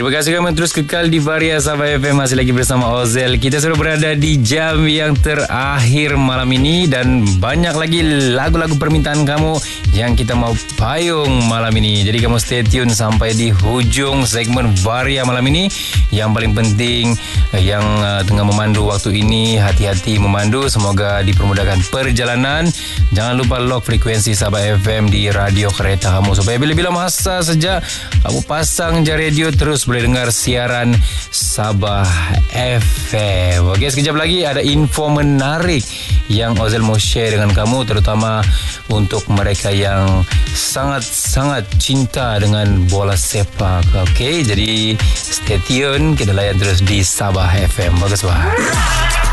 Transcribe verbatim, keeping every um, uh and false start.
Terima kasih kerana terus kekal di Varia Sabah F M. Masih lagi bersama Ozel. Kita sudah berada di jam yang terakhir malam ini, dan banyak lagi lagu-lagu permintaan kamu yang kita mau payung malam ini. Jadi kamu stay tune sampai di hujung segmen Varia malam ini. Yang paling penting, yang uh, tengah memandu waktu ini, hati-hati memandu. Semoga dipermudahkan perjalanan. Jangan lupa lock frekuensi Sabah F M di radio kereta kamu, supaya bila-bila masa saja kamu pasang je radio, terus boleh dengar siaran Sabah F M. Okey, sekejap lagi ada info menarik yang Ozel mau share dengan kamu, terutama untuk mereka yang sangat-sangat cinta dengan bola sepak. Okey, jadi stay tune, kita layan terus di Sabah F M. Bagus, bah.